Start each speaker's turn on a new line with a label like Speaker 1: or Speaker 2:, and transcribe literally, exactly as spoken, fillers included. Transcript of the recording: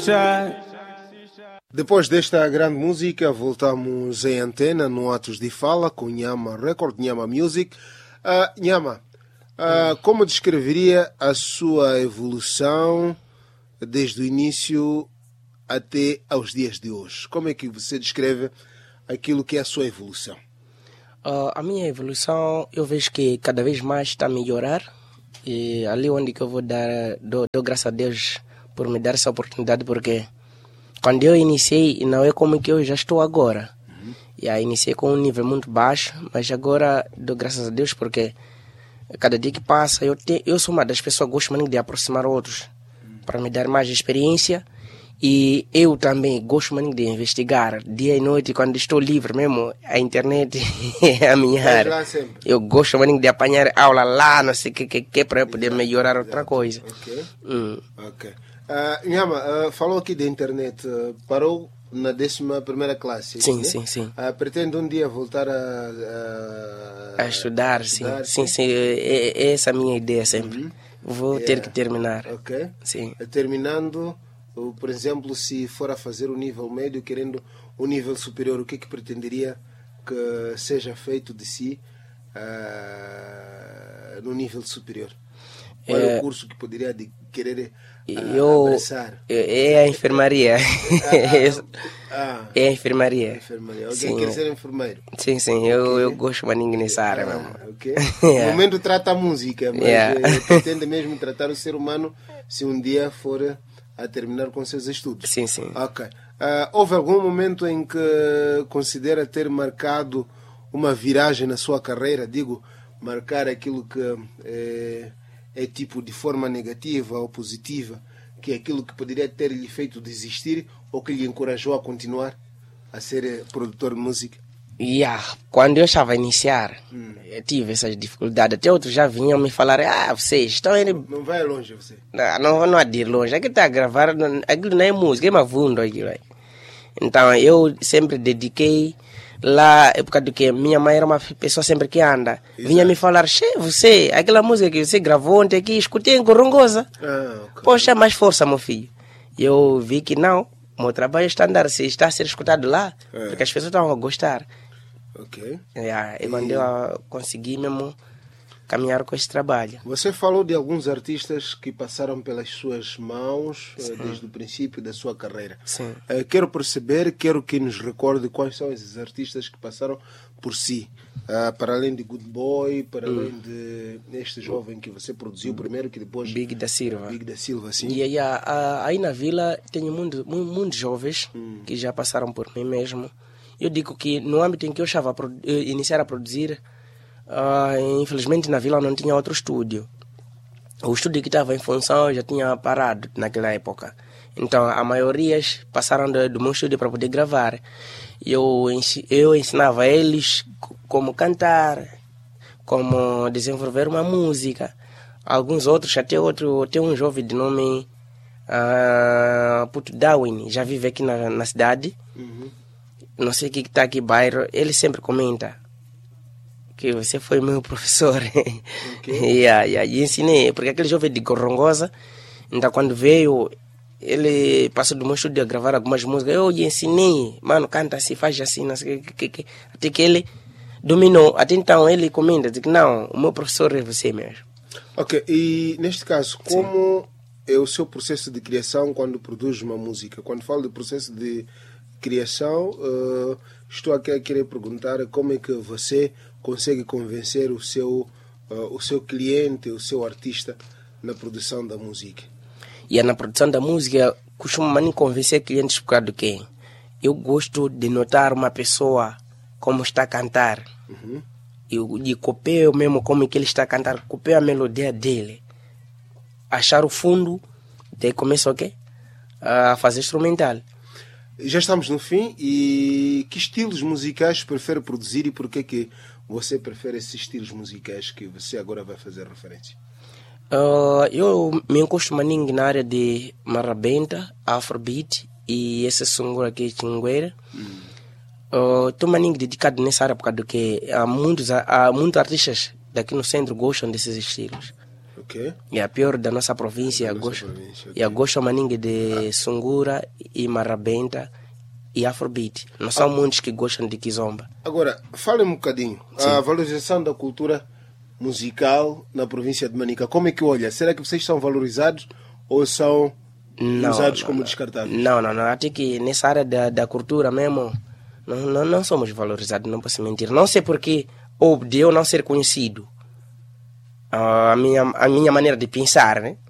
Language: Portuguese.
Speaker 1: Depois desta grande música, voltamos em antena no Atos de Fala com Nhama Record, Nhama Music. Uh, Nhama, uh, como descreveria a sua evolução desde o início até aos dias de hoje? Como é que você descreve aquilo que é a sua evolução?
Speaker 2: Uh, a minha evolução, eu vejo que cada vez mais está a melhorar. E ali onde que eu vou dar, dou, dou graças a Deus por me dar essa oportunidade, porque quando eu iniciei, não é como que eu já estou agora. Uhum. E aí iniciei com um nível muito baixo, mas agora dou graças a Deus porque cada dia que passa, eu, te, eu sou uma das pessoas que gosto muito de aproximar outros, uhum, para me dar mais experiência. E eu também gosto muito de investigar dia e noite, quando estou livre mesmo. A internet é a minha área. Eu gosto muito de apanhar aula lá, não sei o que, que, que para eu poder melhorar outra coisa.
Speaker 1: Ok.
Speaker 2: Hum.
Speaker 1: Ok. Uh, Nhama, uh, falou aqui da internet, uh, parou na décima primeira classe.
Speaker 2: Sim,
Speaker 1: né?
Speaker 2: sim, sim.
Speaker 1: Uh, pretende um dia voltar a...
Speaker 2: A, a estudar, a estudar sim. Sim, sim. sim. É, é essa a minha ideia sempre. Uhum. Vou yeah. ter que terminar.
Speaker 1: Ok.
Speaker 2: Sim.
Speaker 1: Terminando... Por exemplo, se for a fazer o nível médio, querendo o nível superior, o que é que pretenderia que seja feito de si uh, no nível superior? Qual é, é o curso que poderia de, querer uh,
Speaker 2: eu,
Speaker 1: abraçar?
Speaker 2: É a enfermaria.
Speaker 1: Ah, ah,
Speaker 2: é a enfermaria.
Speaker 1: A enfermaria. Alguém
Speaker 2: sim.
Speaker 1: quer ser enfermeiro?
Speaker 2: Sim, sim. Okay. Eu, eu gosto muito nessa área
Speaker 1: ah,
Speaker 2: mesmo.
Speaker 1: Okay. Yeah. No momento trata a música, mas
Speaker 2: yeah.
Speaker 1: pretende mesmo tratar o ser humano se um dia for... a terminar com seus estudos.
Speaker 2: Sim, sim.
Speaker 1: Ok. Uh, houve algum momento em que considera ter marcado uma viragem na sua carreira? Digo, marcar aquilo que é, é tipo de forma negativa ou positiva, que é aquilo que poderia ter lhe feito desistir ou que lhe encorajou a continuar a ser produtor de música?
Speaker 2: Yeah. Quando eu estava a iniciar, hum. eu tive essas dificuldades. Até outros já vinham me falar: ah, vocês estão indo...
Speaker 1: Não vai longe você.
Speaker 2: Não, não, não há de ir longe. Aquilo está a gravar, aquilo não é música, é mavundo aquilo aí. Então eu sempre dediquei lá, época do que minha mãe era uma pessoa sempre que anda. Exato. Vinha me falar: che, você, aquela música que você gravou ontem aqui, escutei em Gorongosa.
Speaker 1: Ah, okay.
Speaker 2: Poxa, mais força, meu filho. E eu vi que não, o meu trabalho está a andar, se está a ser escutado lá, é. porque as pessoas estão a gostar.
Speaker 1: Ok.
Speaker 2: Yeah, e quando eu consegui mesmo caminhar com esse trabalho.
Speaker 1: Você falou de alguns artistas que passaram pelas suas mãos uh, desde o princípio da sua carreira.
Speaker 2: Sim.
Speaker 1: Uh, quero perceber, quero que nos recorde quais são esses artistas que passaram por si. Uh, para além de Good Boy, para hum. além de este jovem que você produziu primeiro, que depois...
Speaker 2: Big da Silva.
Speaker 1: Big da Silva, sim.
Speaker 2: E aí, aí na vila tenho muitos muito jovens hum. que já passaram por mim mesmo. Eu digo que no âmbito em que eu estava a iniciar a produzir, uh, infelizmente na vila não tinha outro estúdio. O estúdio que estava em função já tinha parado naquela época. Então a maioria passaram do, do meu estúdio para poder gravar. Eu, eu ensinava eles como cantar, como desenvolver uma música. Alguns outros, até outro, tem um jovem de nome uh, Puto Darwin, já vive aqui na, na cidade. Uhum. Não sei o que está aqui bairro, ele sempre comenta que você foi meu professor. Okay. yeah, yeah, e ensinei, porque aquele jovem de Gorongosa, então quando veio, ele passou do meu estúdio a gravar algumas músicas, eu lhe ensinei, mano, canta assim, faz assim, não sei o que, que, que, até que ele dominou. Até então ele comenta, diz que não, o meu professor é você mesmo.
Speaker 1: Ok, e neste caso, como Sim. é o seu processo de criação quando produz uma música? Quando falo de processo de criação, uh, estou aqui a querer perguntar como é que você consegue convencer o seu, uh, o seu cliente, o seu artista na produção da música.
Speaker 2: E na produção da música, costumo convencer clientes por causa do quê? Eu gosto de notar uma pessoa como está a cantar. Uhum. Eu, e copio mesmo como que ele está a cantar, copio a melodia dele. Achar o fundo, daí começo o quê? A fazer instrumental.
Speaker 1: Já estamos no fim, e que estilos musicais prefere produzir e por que que você prefere esses estilos musicais que você agora vai fazer referência?
Speaker 2: Uh, eu me encosto maninho na área de marabenta, afrobeat e esse som aqui chingueira. Estou hum. uh, maninho dedicado nessa área por causa do que há muitos, há muitos artistas daqui no centro gostam desses estilos.
Speaker 1: Ok.
Speaker 2: É a pior da nossa província.
Speaker 1: Da nossa
Speaker 2: Gosto,
Speaker 1: província,
Speaker 2: e a gosto maningue de Sungura e Marabenta e Afrobeat. Não são muitos que gostam de Kizomba.
Speaker 1: Agora, fale-me um bocadinho.
Speaker 2: Sim.
Speaker 1: A valorização da cultura musical na província de Manica. Como é que olha? Será que vocês são valorizados ou são
Speaker 2: Não,
Speaker 1: usados
Speaker 2: não,
Speaker 1: como
Speaker 2: não.
Speaker 1: descartáveis?
Speaker 2: Não, não, não. Até que nessa área da, da cultura mesmo, não, não, não somos valorizados, não posso mentir. Não sei porquê, ou de eu não ser conhecido. Ah, a, minha, a minha maneira de pensar, né?